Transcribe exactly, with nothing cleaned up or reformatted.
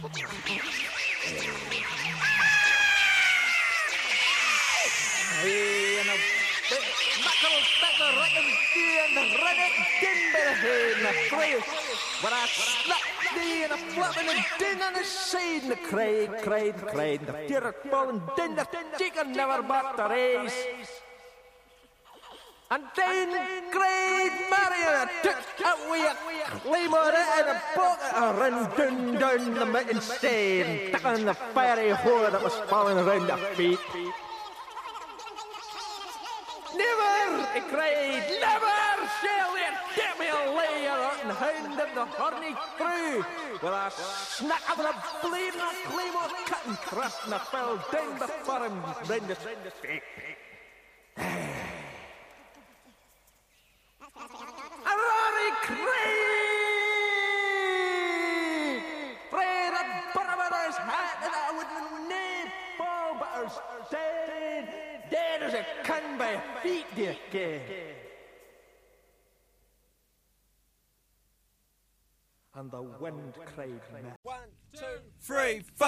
En een makkel stekker rekken die en de redden ding bij de heen naar vrees. Maar hij snapt die en de flappen en ding aan de zijde. De kreeg, kreeg, kreeg. De tierk ballen ding, de chicken never but the race. En dan kreeg Marion tuk uit weer klimmen en een boot en ren dun dun de met een steen. Takken de fiery hoor dat was vallen ren de feet. Never, ik kreeg, never shall it get me a layer on the hand of the horny crew. Well, I snack up the bleeding of claymore cut and crust and I fell down before him, ren the feet. Rory Craig! Pray the barber's hat and I would name fall but are dead. Dead as a can by feet, dear kid. And the wind cried, one, two, three, four.